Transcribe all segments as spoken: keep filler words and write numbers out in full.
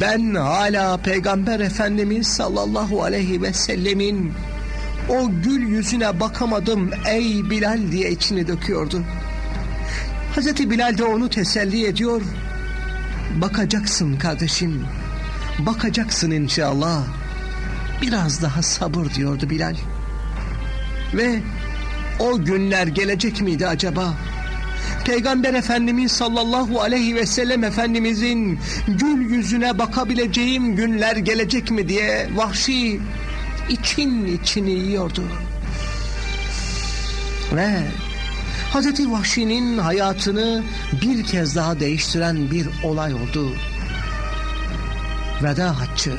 ben hala Peygamber Efendimiz sallallahu aleyhi ve sellemin o gül yüzüne bakamadım ey Bilal diye içini döküyordu. Hazreti Bilal de onu teselli ediyor. Bakacaksın kardeşim, bakacaksın inşallah. Biraz daha sabır diyordu Bilal. Ve o günler gelecek miydi acaba? Peygamber Efendimiz sallallahu aleyhi ve sellem Efendimizin gül yüzüne bakabileceğim günler gelecek mi diye Vahşi için içini yiyordu. Ve Hazreti Vahşi'nin hayatını bir kez daha değiştiren bir olay oldu. Veda haccı.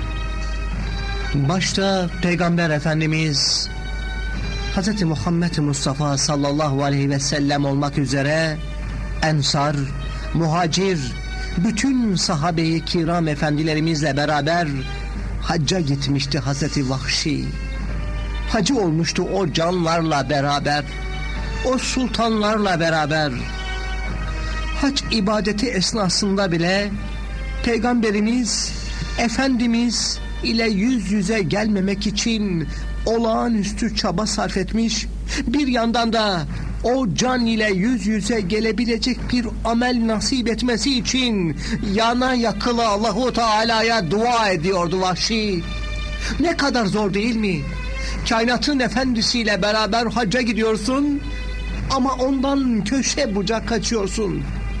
Başta Peygamber Efendimiz Hz. Muhammed Mustafa sallallahu aleyhi ve sellem olmak üzere Ensar, Muhacir, bütün sahabe-i kiram efendilerimizle beraber hacca gitmişti Hazreti Vahşi. Hacı olmuştu o canlarla beraber, o sultanlarla beraber. Hac ibadeti esnasında bile Peygamberimiz, Efendimiz ile yüz yüze gelmemek için olağanüstü çaba sarf etmiş, bir yandan da o can ile yüz yüze gelebilecek bir amel nasip etmesi için yana yakıla Allahu Teala'ya dua ediyordu Vahşi. Ne kadar zor değil mi? Kainatın efendisiyle beraber hacca gidiyorsun ama ondan köşe bucak kaçıyorsun.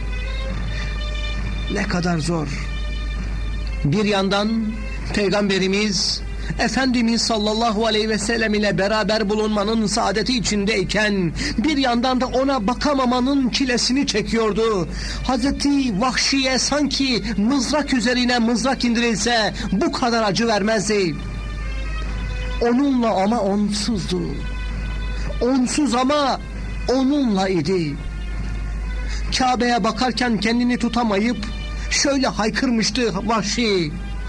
Ne kadar zor. Bir yandan Peygamberimiz Efendimiz sallallahu aleyhi ve sellem ile beraber bulunmanın saadeti içindeyken bir yandan da ona bakamamanın çilesini çekiyordu. Hazreti Vahşi'ye sanki mızrak üzerine mızrak indirilse bu kadar acı vermezdi. Onunla ama onsuzdu. Onsuz ama onunla idi. Kabe'ye bakarken kendini tutamayıp şöyle haykırmıştı Vahşi.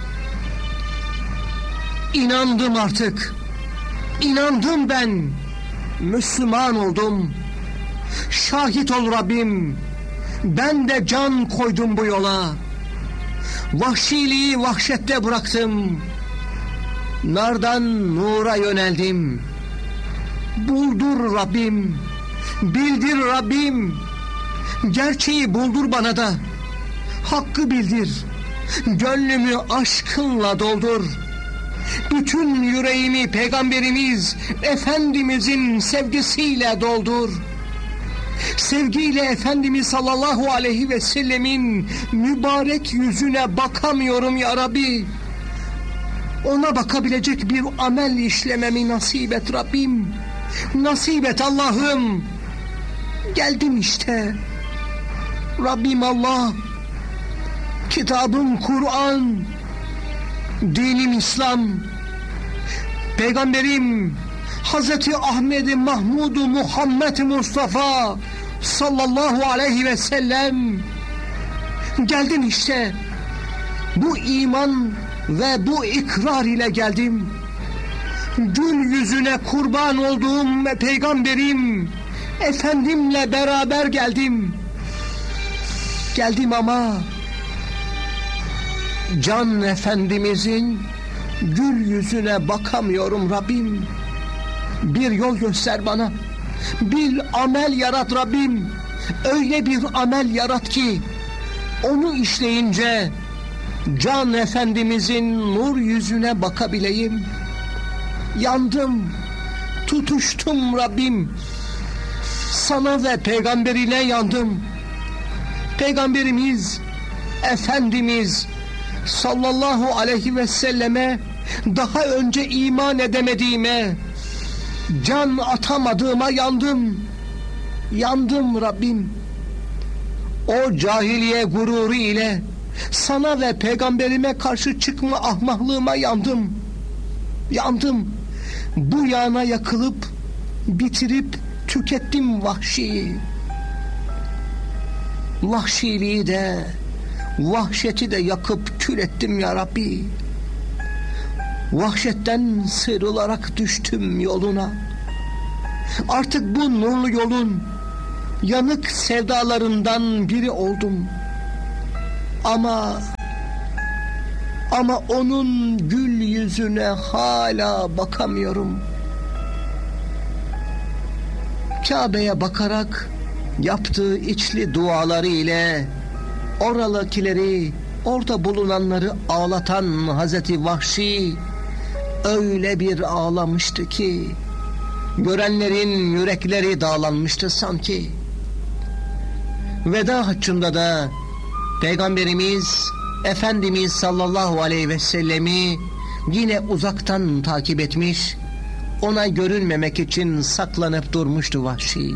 İnandım artık. İnandım ben. Müslüman oldum. Şahit ol Rabbim. Ben de can koydum bu yola. Vahşiliği vahşette bıraktım. Nardan nura yöneldim. Buldur Rabbim. Bildir Rabbim. Gerçeği buldur bana da. Hakkı bildir. Gönlümü aşkınla doldur. Bütün yüreğimi Peygamberimiz Efendimizin sevgisiyle doldur. Sevgiyle Efendimiz sallallahu aleyhi ve sellemin mübarek yüzüne bakamıyorum ya Rabbi. Ona bakabilecek bir amel işlememi nasip et Rabbim. Nasip et Allah'ım. Geldim işte. Rabbim Allah. Kitabım Kur'an. Dinim İslam. Peygamberim Hazreti Ahmed Mahmud Muhammed Mustafa sallallahu aleyhi ve sellem. Geldim işte. Bu iman ve bu ikrar ile geldim. Gül yüzüne kurban olduğum Peygamberim Efendimle beraber geldim. Geldim ama Can Efendimizin gül yüzüne bakamıyorum Rabbim. Bir yol göster bana. Bir amel yarat Rabbim. Öyle bir amel yarat ki onu işleyince Can Efendimizin nur yüzüne bakabileyim. Yandım, tutuştum Rabbim. Sana ve peygamberine yandım. Peygamberimiz Efendimiz sallallahu aleyhi ve selleme daha önce iman edemediğime, can atamadığıma yandım. Yandım Rabbim. O cahiliye gururu ile sana ve peygamberime karşı çıkma ahmaklığıma yandım. Yandım. Bu yana yakılıp bitirip tükettim Vahşi'yi. Vahşiliği de vahşeti de yakıp kül ettim ya Rabbi. Vahşetten sıyrılarak düştüm yoluna. Artık bu nurlu yolun yanık sevdalarından biri oldum. Ama Ama onun gül yüzüne hala bakamıyorum. Kabe'ye bakarak yaptığı içli duaları ile oradakileri, orada bulunanları ağlatan Hazreti Vahşi öyle bir ağlamıştı ki görenlerin yürekleri dağlanmıştı sanki. Veda haccında da Peygamberimiz Efendimiz sallallahu aleyhi ve sellemi yine uzaktan takip etmiş, ona görünmemek için saklanıp durmuştu Vahşi.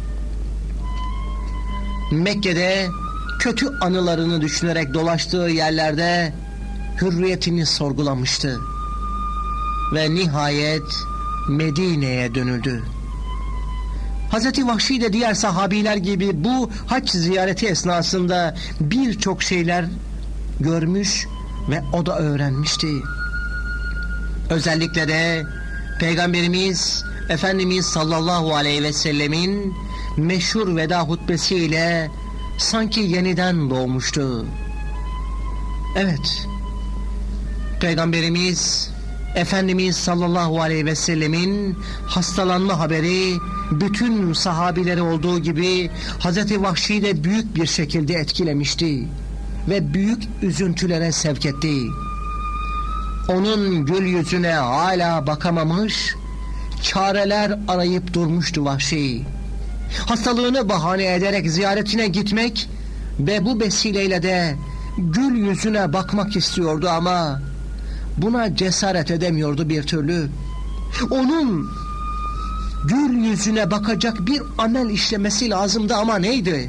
Mekke'de kötü anılarını düşünerek dolaştığı yerlerde hürriyetini sorgulamıştı. Ve nihayet Medine'ye dönüldü. Hazreti Vahşi de diğer sahabiler gibi bu hac ziyareti esnasında birçok şeyler görmüş ve o da öğrenmişti. Özellikle de Peygamberimiz Efendimiz sallallahu aleyhi ve sellemin meşhur veda hutbesiyle sanki yeniden doğmuştu. Evet, Peygamberimiz Efendimiz sallallahu aleyhi ve sellemin hastalanma haberi bütün sahabileri olduğu gibi Hazreti Vahşi'yi de büyük bir şekilde etkilemişti ve büyük üzüntülere sevk etti. Onun gül yüzüne hala bakamamış, çareler arayıp durmuştu Vahşi. Hastalığını bahane ederek ziyaretine gitmek ve bu vesileyle de gül yüzüne bakmak istiyordu ama buna cesaret edemiyordu bir türlü. Onun gül yüzüne bakacak bir amel işlemesi lazımdı ama neydi?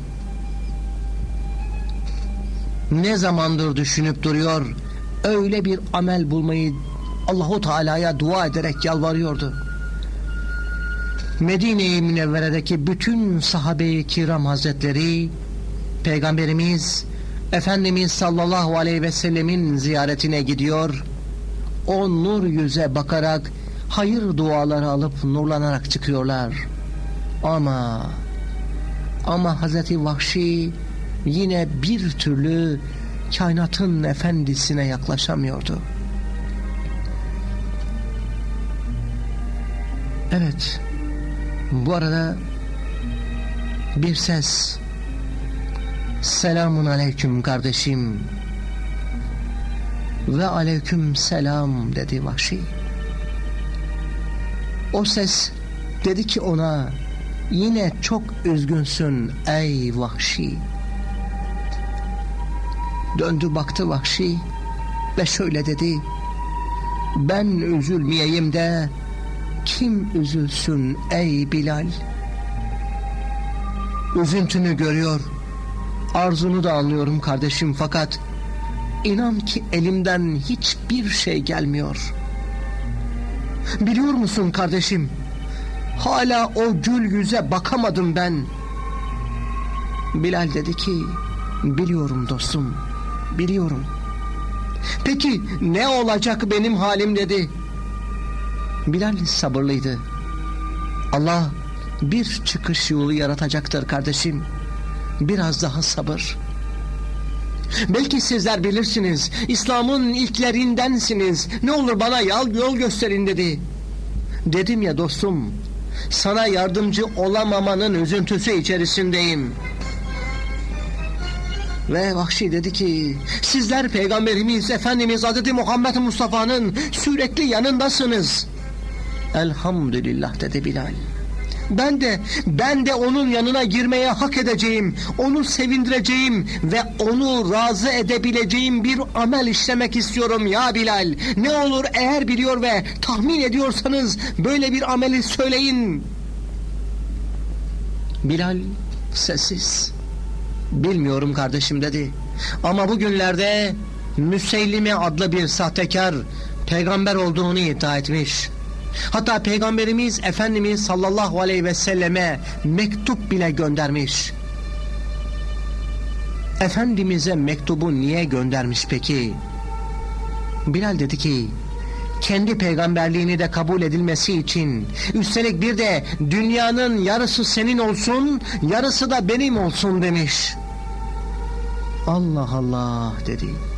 Ne zamandır düşünüp duruyor, öyle bir amel bulmayı Allahu Teala'ya dua ederek yalvarıyordu. Medine-i Münevvere'deki bütün sahabe-i kiram hazretleri Peygamberimiz Efendimiz sallallahu aleyhi ve sellemin ziyaretine gidiyor, o nur yüze bakarak hayır duaları alıp nurlanarak çıkıyorlar. Ama ama Hazreti Vahşi yine bir türlü kainatın efendisine yaklaşamıyordu. Evet, bu arada bir ses, selamun aleyküm kardeşim, ve aleyküm selam dedi Vahşi. O ses dedi ki ona, yine çok üzgünsün ey Vahşi. Döndü baktı Vahşi ve şöyle dedi, ben üzülmeyeyim de kim üzülsün ey Bilal? Üzüntünü görüyor, arzunu da anlıyorum kardeşim, fakat İnan ki elimden hiçbir şey gelmiyor. Biliyor musun kardeşim, hala o gül yüze bakamadım ben. Bilal dedi ki, biliyorum dostum, biliyorum. Peki ne olacak benim halim dedi. Bilal sabırlıydı. Allah bir çıkış yolu yaratacaktır kardeşim. Biraz daha sabır. Belki sizler bilirsiniz, İslam'ın ilklerindensiniz, ne olur bana yol, yol gösterin dedi. Dedim ya dostum, sana yardımcı olamamanın üzüntüsü içerisindeyim. Ve Vahşi dedi ki, sizler Peygamberimiz Efendimiz Hazreti Muhammed Mustafa'nın sürekli yanındasınız. Elhamdülillah dedi Bilal. Ben de, ben de onun yanına girmeye hak edeceğim, onu sevindireceğim ve onu razı edebileceğim bir amel işlemek istiyorum ya Bilal. Ne olur eğer biliyor ve tahmin ediyorsanız böyle bir ameli söyleyin. Bilal sessiz. Bilmiyorum kardeşim dedi. Ama bugünlerde Müseylime adlı bir sahtekar peygamber olduğunu iddia etmiş. Hatta Peygamberimiz Efendimiz sallallahu aleyhi ve selleme mektup bile göndermiş. Efendimiz'e mektubu niye göndermiş peki? Bilal dedi ki, kendi peygamberliğini de kabul edilmesi için, üstelik bir de dünyanın yarısı senin olsun, yarısı da benim olsun demiş. Allah Allah dedi.